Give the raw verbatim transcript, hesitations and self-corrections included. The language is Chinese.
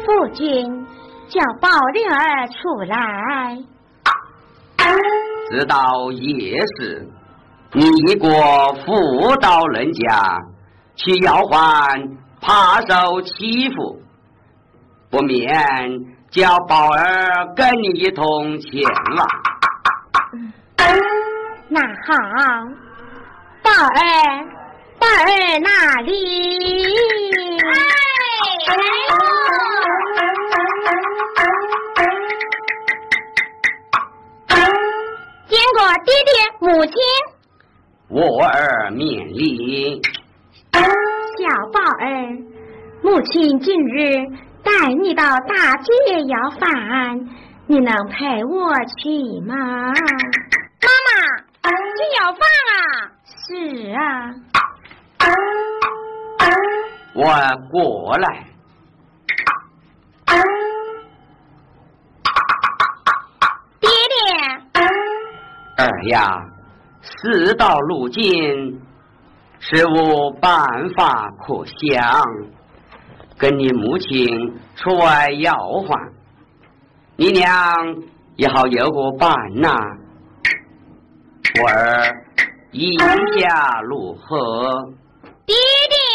夫君叫宝灵儿出来。 直到夜时，你一个妇道人家，去要还怕受欺负，不免叫宝儿跟你一同前往。 那好，宝儿，宝儿哪里？哎，见过爹爹母亲。 我儿免礼。 小宝儿，母亲今日带你到大街要饭，你能陪我去吗？妈妈，去要饭啊？是啊。 我过来。 爹爹。 儿呀，事到如今，实无办法可想，跟你母亲出外要还，你娘也好有个伴呐、啊。我儿意下如何？ 爹爹。